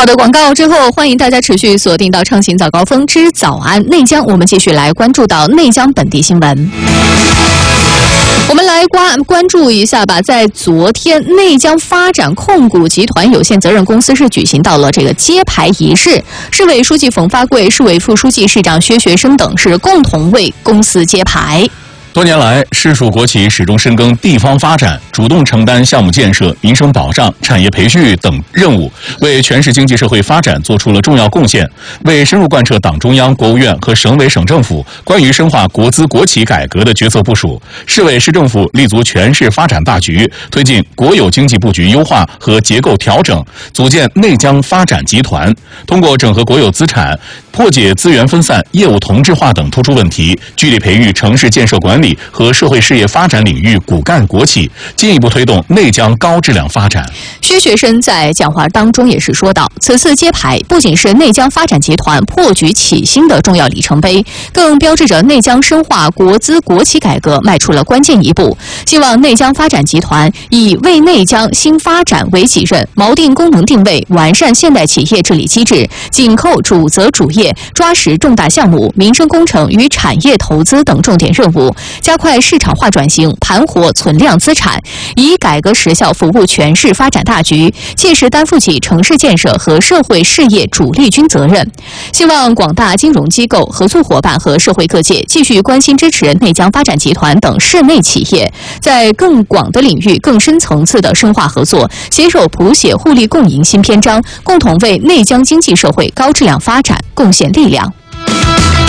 好的，广告之后，欢迎大家持续锁定到《畅行早高峰之早安内江》，我们继续来关注到内江本地新闻。我们来关注一下吧，在昨天，内江发展控股集团有限责任公司是举行到了这个揭牌仪式，市委书记冯发贵、市委副书记、市长薛学生等是共同为公司揭牌。 多年来，市属国企始终深耕地方发展，主动承担项目建设、民生保障、产业培育等任务，为全市经济社会发展做出了重要贡献。为深入贯彻党中央、国务院和省委省政府关于深化国资国企改革的决策部署，市委市政府立足全市发展大局，推进国有经济布局优化和结构调整，组建内江发展集团，通过整合国有资产，破解资源分散、业务同质化等突出问题，聚力培育城市建设管理和社会事业发展领域骨干国企，进一步推动内江高质量发展。 薛学生在讲话当中也是说到，此次揭牌不仅是内江发展集团破局起新的重要里程碑，更标志着内江深化国资国企改革迈出了关键一步。希望内江发展集团以为内江新发展为己任，锚定功能定位，完善现代企业治理机制，紧扣主责主业，抓实重大项目、民生工程与产业投资等重点任务，加快市场化转型，盘活存量资产，以改革实效服务全市发展大局，切实担负起城市建设和社会事业主力军责任。希望广大金融机构、合作伙伴和社会各界继续关心支持内江发展集团等市内企业，在更广的领域、更深层次的深化合作，携手谱写互利共赢新篇章，共同为内江经济社会高质量发展贡献力量。